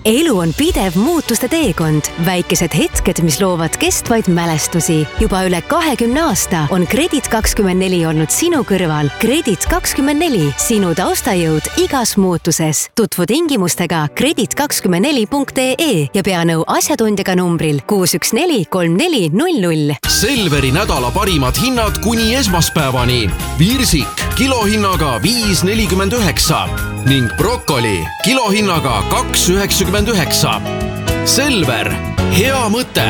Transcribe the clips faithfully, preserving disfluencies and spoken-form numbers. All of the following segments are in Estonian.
elu on pidev muutuste teekond. Väikesed hetked, mis loovad kestvaid mälestusi. Juba üle kahekümne aasta on Kredit kakskümmend neli olnud sinu kõrval. Kredit kakskümmend neli, sinu taustajõud igas muutuses. Tutvu tingimustega kredit kakskümmend neli punkt ee ja pea nõu asjatundjaga numbril kuus üks neli kolm neli null null. Selveri nädala parimad hinnad kuni esmaspäevani. Viirsik kilohinnaga viis nelikümmend üheksa ning brokoli kilohinnaga kaks üheksakümmend üheksa. Selver, hea mõte!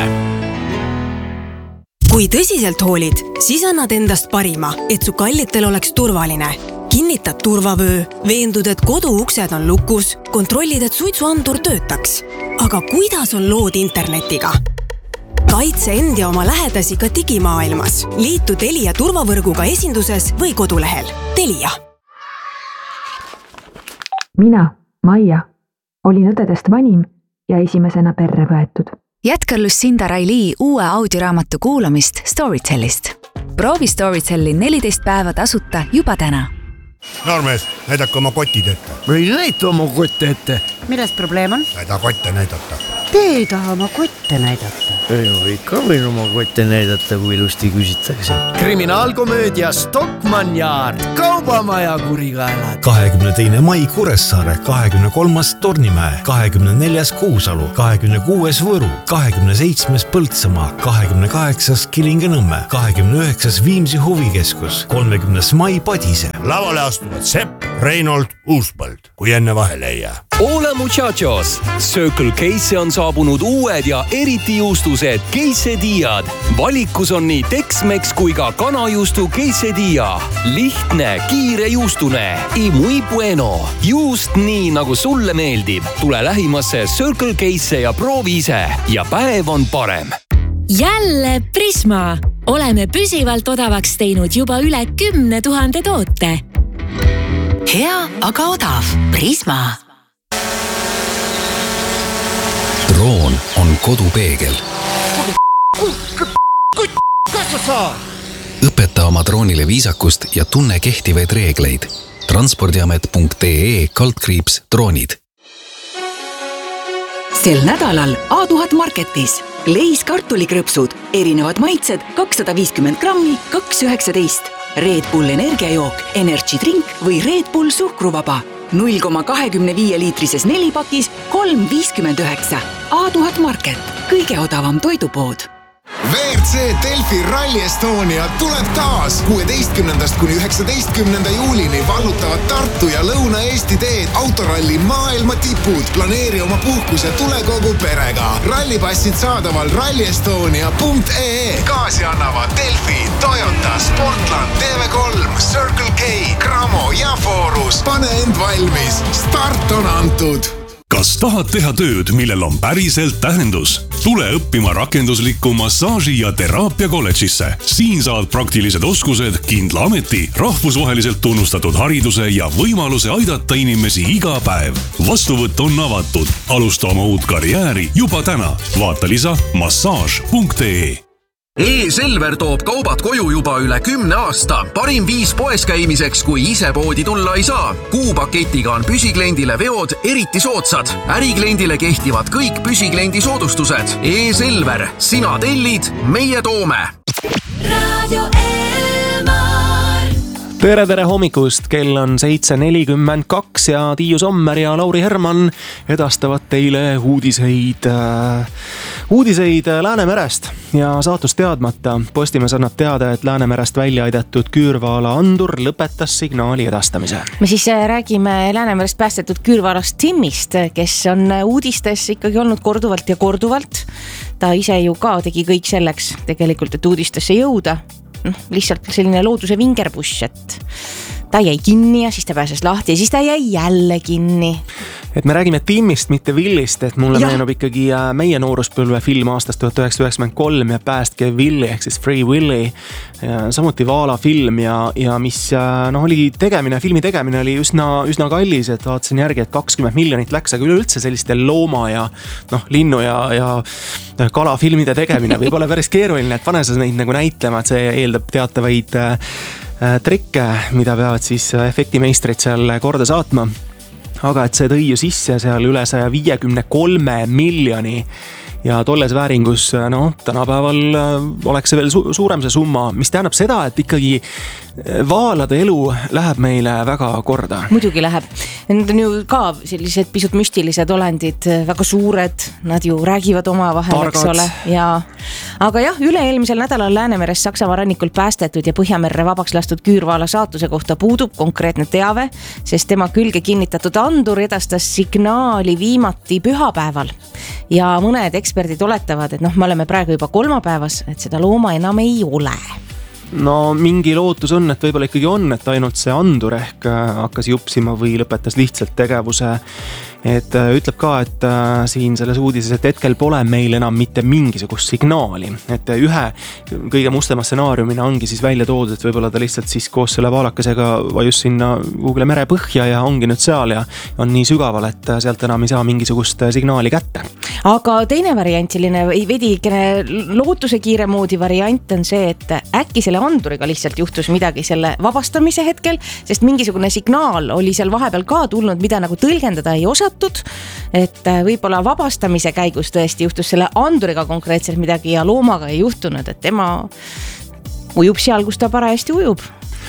Kui tõsiselt hoolid, siis annad endast parima, et su kallitel oleks turvaline. Kinnitad turvavöö, veendud, et kodu uksed on lukus, kontrollid, et suitsuandur töötaks. Aga kuidas on lood internetiga? Kaitse end ja oma lähedasi ka digimaailmas. Liitu Telia turvavõrguga esinduses või kodulehel. Telia. Mina, Maia, olin õdedest vanim ja esimesena perre võetud. Jätka Lucinda Raili uue audioraamatu kuulamist Storytellist. Proovi Storytelli neliteist päeva tasuta juba täna. Noormees, näidake oma kotid ette. Või näita oma kotte ette. Milles probleem on? Näida kotte näidata. Te ei taha oma kotte näidata. Ei ole ikka võin oma kotte näidata, kui ilusti küsitakse. Kriminaalkomöödia Stockmann Yard, kaubamaja kurikaelad. kahekümne teine mai Kuressaare, kahekümne kolmas Tornimäe, kahekümne neljas Kuusalu, kahekümne kuues Võru, kahekümne seitsmes Põltsamaa, kahekümne kaheksas Kilinga-Nõmme, kahekümne üheksas Viimsi huvikeskus, kolmekümnes mai Padise. Lavale astuvad Sepp, Reinhold, Uuspõld, kui enne vahele ei jää. Ole muchachos! Circle K'sse on saabunud uued ja eriti juustused quesadillad. Valikus on nii Tex-Mex kui ka kanajuustu quesadilla. Lihtne, kiire juustune. I muy bueno. Juust nii, nagu sulle meeldib. Tule lähimasse Circle K'sse ja proovi ise. Ja päev on parem. Jälle Prisma! Oleme püsivalt odavaks teinud juba üle kümne tuhande toote. Hea, aga odav. Prisma. Droon on kodupeegel. Õpeta oma droonile viisakust ja tunne kehtivaid reegleid. transpordiamet punkt ee kaldkriips droonid. Sel nädalal A tuhat Marketis. Leis kartulikrõpsud, erinevad maitsed, kakssada viiskümmend grammi, kaks üheksateist. Red Bull energiajook, Energy Drink või Red Bull suhkruvaba. null koma kakskümmend viis liitrises nelipakis, kolm viiskümmend üheksa. A tuhat Market, kõige odavam toidupood. V R C Delfi Rally Estonia tuleb taas. kuueteistkümnendast kuni üheksateistkümnenda juulini vallutavad Tartu ja Lõuna-Eesti teed autoralli maailma tipud. Planeeri oma puhkus ja tule kogu perega. Rallipassid saadaval rally estonia punkt ee. Kaasi annavad Delfi, Toyota, Sportland, T V kolm, Circle K, Gramo ja Forus. Pane end valmis. Start on antud. Kas tahad teha tööd, millel on päriselt tähendus? Tule õppima rakenduslikku massaaži ja teraapia kolledžisse. Siin saad praktilised oskused, kindla ameti, rahvusvaheliselt tunnustatud hariduse ja võimaluse aidata inimesi iga päev. Vastuvõtt on avatud. Alusta oma uut karjääri juba täna. Vaata lisa massaaž punkt ee. E-Selver toob kaubad koju juba üle kümne aasta. Parim viis poes käimiseks, kui ise poodi tulla ei saa. Kuupaketiga on püsikliendile veod eriti soodsad. Ärikliendile kehtivad kõik püsikliendi soodustused. E-Selver, sina tellid, meie toome. Radio Elmar. Tere, tere hommikust, kell on seitse nelikümmend kaks ja Tiiu Sommer ja Lauri Herman edastavad teile uudiseid, uudiseid Läänemerest ja saatus teadmata. Postimees annab teada, et Läänemerest välja aidatud Küürvaala andur lõpetas signaali edastamise. Me siis räägime Läänemerest päästetud Küürvaalast Timmist, kes on uudistes ikkagi olnud korduvalt ja korduvalt. Ta ise ju ka tegi kõik selleks tegelikult, et uudistesse jõuda. No, lihtsalt selline looduse vingerbuss, et ta jäi kinni ja siis ta pääses lahti ja siis ta jäi jälle kinni. Et me räägime Timmist, mitte Villist, et mulle ja. meenub ikkagi meie nooruspõlve film aastast tuhat üheksasada üheksakümmend kolm ja Päästke Willy ehk siis Free Willy. Ja samuti Vaala film ja, ja mis no, oli tegemine, filmi tegemine oli üsna, üsna kallis, et vaatasin järgi, et kakskümmend miljonit läks, aga üleüldse selliste looma ja noh, linnu ja, ja kalafilmide tegemine võib olla päris keeruline, et pane sa neid nagu näitlema, et see eeldab teatavaid trikke, mida peavad siis efektimeistrid seal korda saatma. aga et see tõi ju sisse seal üle saja viiekümne kolme miljoni ja tolles vääringus, noh, tänapäeval oleks see veel su- suurem see summa, mis tähendab seda, et ikkagi vaalade elu läheb meile väga korda. Muidugi läheb. Need on ju ka sellised pisut müstilised olendid, väga suured, nad ju räägivad oma vahel, eks ole. Ja, aga jah, üle-eelmisel nädalal Läänemeres Saksamaa rannikult päästetud ja Põhjamerre vabaks lastud küürvaala saatuse kohta puudub konkreetne teave, sest tema külge kinnitatud andur edastas signaali viimati pühapäeval. Ja mõned eksperdid oletavad, et noh, me oleme praegu juba kolmapäevas, et seda looma enam ei ole. No mingi lootus on, et võib-olla ikkagi on, et ainult see andur ehk hakkas jupsima või lõpetas lihtsalt tegevuse. Et ütleb ka, et siin selles uudises, et hetkel pole meil enam mitte mingisugust signaali. Et ühe kõige mustema stsenaariumina ongi siis välja toodud, et võib-olla ta lihtsalt siis koos selle vaalakesega vajus sinna Google mere põhja ja ongi nüüd seal ja on nii sügaval, et sealt enam ei saa mingisugust signaali kätte. Aga teine variant, selline veidikene lootuse kiire moodi variant on see, et äkki selle anduriga lihtsalt juhtus midagi selle vabastamise hetkel, sest mingisugune signaal oli seal vahepeal ka tulnud, mida nagu tõlgendada ei osatud, et võib-olla vabastamise käigus tõesti juhtus selle anduriga konkreetselt midagi ja loomaga ei juhtunud, et tema ujub seal, kus ta parajasti ujub.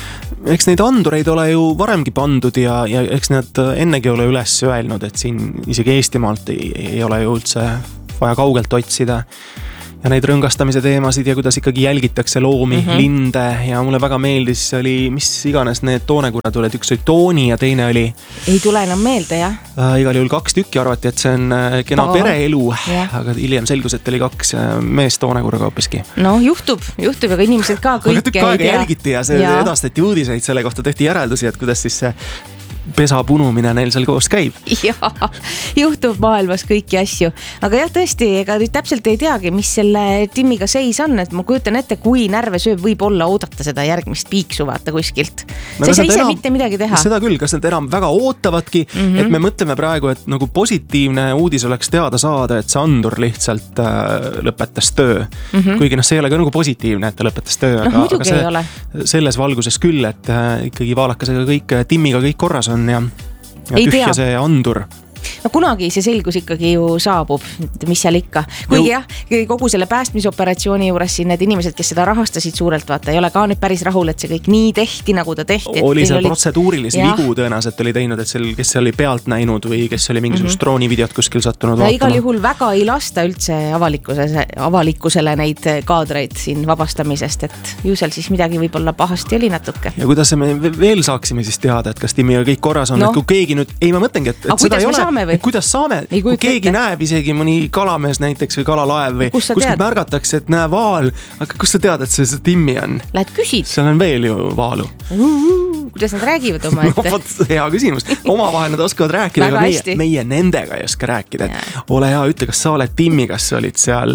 Eks neid andureid ole ju varemgi pandud ja, ja eks need ennegi ole üles öelnud, et siin isegi Eestimaalt ei, ei ole ju üldse vaja kaugelt otsida. Ja neid rõngastamise teemasid ja kuidas ikkagi jälgitakse loomi, mm-hmm. linde ja mulle väga meeldis, oli mis iganes need toonekurad olid, üks oli tooni ja teine oli... Ei tule enam meelde, jah? Äh, igal juhul kaks tükki arvati, et see on kena oh. pereelu, aga hiljem selgus, et oli kaks mees toonekuraga hoopiski. No juhtub, juhtub, aga inimesed ka kõik... Aga tükk aega jälgiti ja see ja. edastati uudiseid selle kohta, tehti järeldusi, et kuidas siis see pesa punumine neil seal koos käib. Jaa, juhtub maailmas kõiki asju. Aga jah, tõesti, ega täpselt ei teagi, mis selle Timmiga seis on, et ma kujutan ette, kui närve sööb võib olla oodata seda järgmist piiksu vaata kuskilt. No, see ei saa enam, mitte midagi teha. Seda küll, kas nad enam väga ootavadki, mm-hmm. et me mõtleme praegu, et nagu positiivne uudis oleks teada saada, et see andur lihtsalt äh, lõpetas töö. Mm-hmm. Kuigi noh, see ei ole ka nagu positiivne, et ta lõpetas töö, no, aga, aga see, selles valguses küll, et äh, ikkagi vaalakasega kõik, Timmiga kõik korras on ja, ja tühja see andur. No kunagi see selgus ikkagi ju saabub, mis seal ikka. Kuigi jah, kogu selle päästmisoperatsiooni juures siin need inimesed, kes seda rahastasid suurelt, vaata, ei ole ka nüüd päris rahul, et see kõik nii tehti, nagu ta tehti. Oli see oli... protseduurilisi ja. vigu tõenäoliselt oli teinud, et seal, kes oli pealt näinud või kes oli mingisugust mm-hmm. droonivideot kuskil sattunud vaatama. Igal juhul väga ei lasta üldse avalikkusele, avalikkusele neid kaadreid siin vabastamisest, et ju seal siis midagi võib-olla pahasti oli natuke. Ja kuidas me veel saaksime siis teada, et kas Timmiga kõik korras on, no. et kui keegi nüüd, ei ma mõtlengi, et, et seda ei ole. Et kuidas saame, kui keegi ette. näeb isegi mõni kalamees näiteks või kalalaev või kuskilt märgatakse, et näe vaal, aga kus sa tead, et see, see Timmi on? Lähed küsid. Seal on veel ju vaalu. Uh, kuidas nad räägivad oma ette? No, võt, hea küsimus. Omavahel nad oskavad rääkida, aga meie, meie nendega ei oska rääkida. Ole hea, ütle, kas sa oled Timmi, kas sa olid seal...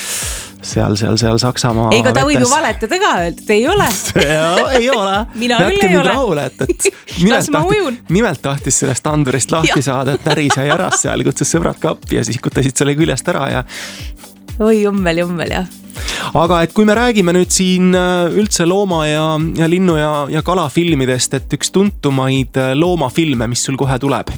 seal, seal, seal Saksamaa Eiga ta võib ju valetada ka öelda, et ei ole. Ja, ei ole. Mina küll ei ole. Rahule, et, et nimelt, tahtis, nimelt tahtis sellest andurist lahti saada, et näris ja järas seal, kutsus sõbrad kappi ja siis kutasid selle küljest ära ja... Oi, jummel, jummel, jah. Aga et kui me räägime nüüd siin üldse looma ja, ja linnu ja, ja kalafilmidest, et üks tuntumaid loomafilme, mis sul kohe tuleb?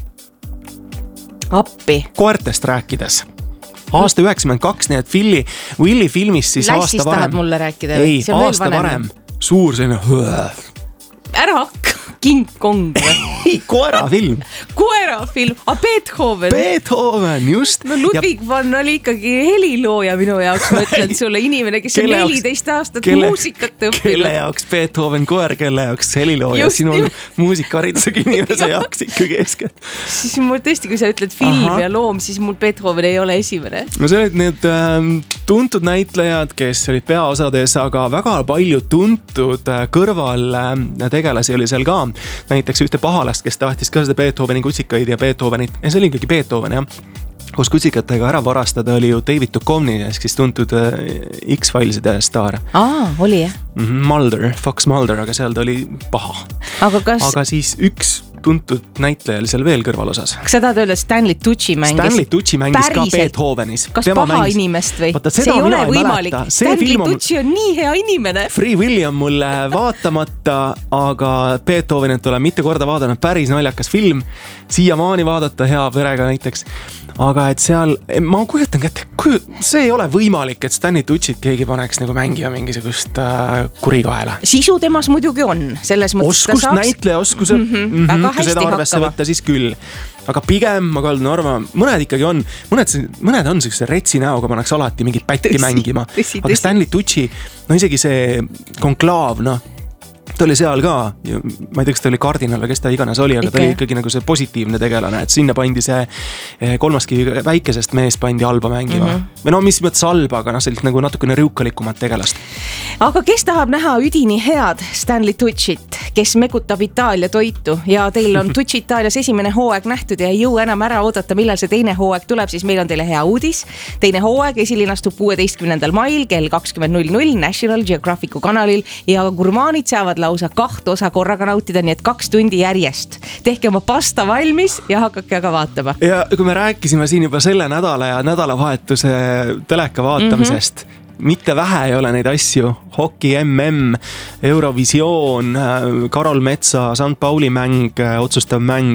Appi. Koertest rääkides. Aasta üheksakümmend kaks, nii et Willi, Willi filmis siis Lässist aasta varem. Tahad mulle rääkida? Ei, aasta varem. Suur selline... Ära hakka, King Kong. Ei, koerafilm. Koerafilm, a Beethoven. Beethoven, just. No Ludwig ja... van oli ikkagi helilooja minu jaoks, ma ütlen sulle, inimene, kes on neliteist aastat kelle, muusikat õppinud. Kelle jaoks Beethoven koer, kelle jaoks helilooja, sinul muusikaharidusega inimese jaoks ikkagi eeskätt. Siis mul tõesti, kui sa ütled film Aha. ja loom, siis mul Beethoven ei ole esimene. No see olid need äh, tuntud näitlejad, kes olid peaosades, aga väga palju tuntud äh, kõrval äh, tegelasi oli seal ka. Näiteks ühte pahalast, kes tahtis ka seda Beethoveni kutsikaid ja Beethovenit, ja see oli ikkagi Beethoven, jah. Koos kutsikatega ära varastada oli ju David Duchovny, siis tuntud äh, X-Fileside staar. Aa, oli jah? Mm-hmm, Mulder, Fox Mulder, aga seal ta oli paha. Aga kas... Aga siis üks tuntud näitleja oli seal veel kõrvalosas. Kas sa tahad öelda, Stanley Tucci mängis? Stanley Tucci mängis päriselt? Ka Beethovenis. Kas Tema paha mängis... inimest või? Vaata, see ei ole ei võimalik. Stanley on... Tucci on nii hea inimene. Free Willy on mulle vaatamata, aga Beethovenit olen mitte korda vaadanud, päris naljakas film. Siiamaani vaadata hea perega näiteks. Aga et seal, ma kujutan kätte, see ei ole võimalik, et Stanley Tucci't keegi paneks nagu mängija mingisugust äh, kurikaela. Sisu temas muidugi on, selles mõttes oskust, saaks... näitleja oskused, mm-hmm, mm-hmm, väga hästi seda arvesse hakkava. Võtta siis küll. Aga pigem ma kaldun arvama, mõned ikkagi on, mõned, mõned on sellise retsi näoga, paneks alati mingit pätti tõsi, mängima. Tõsi, aga Stanley Tucci, no isegi see konklaav, noh, ta oli seal ka, ma ei tea, kas ta oli kardinal või kes ta iganes oli, aga Ikke. ta oli ikkagi nagu see positiivne tegelane, et sinna pandi see kolmaskivi väikesest meest pandi halba mängima. Mm-hmm. Või no mis mõttes halba, aga noh, selline nagu natukene rõukalikumat tegelast. Aga kes tahab näha üdini head Stanley Tucci't, kes mekutab Itaalia toitu ja teil on Tucci Itaalias esimene hooaeg nähtud ja ei jõu enam ära oodata, millal see teine hooaeg tuleb, siis meil on teile hea uudis. Teine hooaeg esilinastub kuueteistkümnendal mail kell kakskümmend null null National Geographicu kanalil ja gurmaanid saavad lausa kaht osa korraga nautida, nii et kaks tundi järjest. Tehke oma pasta valmis ja hakake aga vaatama. Ja kui me rääkisime siin juba selle nädala ja nädalavahetuse teleka vaatamisest, mm-hmm. mitte vähe ei ole neid asju. Hoki M M, Eurovisioon, Karol Metsa, Sant Pauli mäng, otsustav mäng.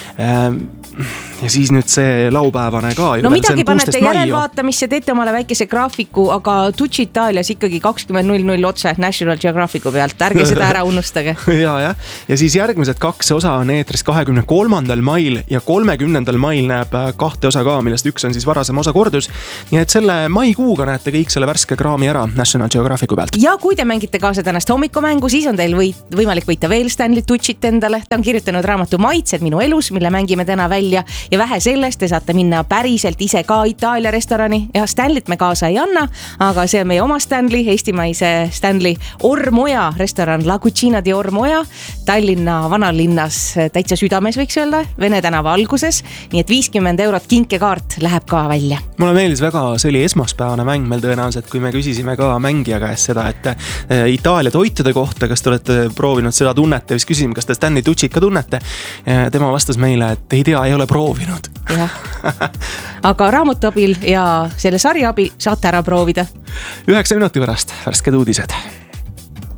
Ja siis nüüd see laupäevane ka. No midagi panete järelvaatamisse, teete omale väikese graafiku, aga Tucci Itaalias ikkagi kakskümmend null null otse National Geographicu pealt. Ärge seda ära unustage. ja, ja. ja siis järgmised kaks osa on eetris kahekümne kolmandal mail ja kolmekümnendal mail näeb kahte osa ka, millest üks on siis varasem osa kordus. Nii et selle maikuuga näete kõik selle värske kraami ära National Geographicu pealt. Ja kui te mängite kaasa tänast hommikumängu, siis on teil võit, võimalik võita veel Stanley Tucci't endale. Ta on kirjutanud raamatu Maitsed minu elus, mille mängime täna välja ja vähe sellest te saate minna päriselt ise ka Itaalia restorani ja Stanley't me kaasa ei anna, aga see on meie oma Stanley, eestimaise Stanley Ormoja restoran La Cucina di Ormoja Tallinna vanalinnas täitsa südames võiks öelda, Vene tänava alguses, nii et viiskümmend eurot kinkekaart läheb ka välja. Mulle meeldis väga, see oli esmaspäevane mäng meil tõenäoliselt, kui me küsisime ka mängija käest seda, et Itaalia toitude kohta, kas te olete proovinud seda tunnete, siis küsisime, kas te Stanley Tucci't ka tunnete. Tema vastas meile, et ei tea, ei ole proovinud. Jah. Aga raamatu abil ja selle sarja abil saate ära proovida. Üheksa minuti pärast värsked uudised.